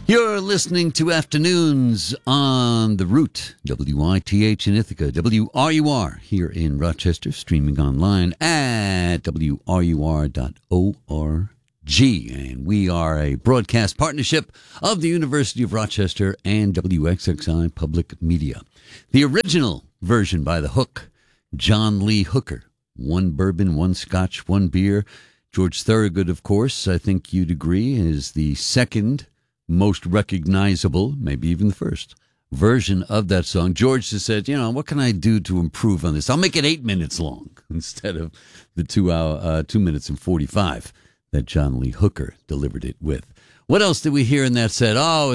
You're listening to Afternoons on the Root, WITH in Ithaca, WRUR here in Rochester, streaming online at WRUR.org. And we are a broadcast partnership of the University of Rochester and WXXI Public Media. The original version by The Hook, John Lee Hooker. One bourbon, one scotch, one beer. George Thorogood, of course, I think you'd agree, is the second most recognizable, maybe even the first, version of that song. George just said, what can I do to improve on this? I'll make it 8 minutes long instead of the 2 minutes and 45 that John Lee Hooker delivered it with. What else did we hear in that set? Oh,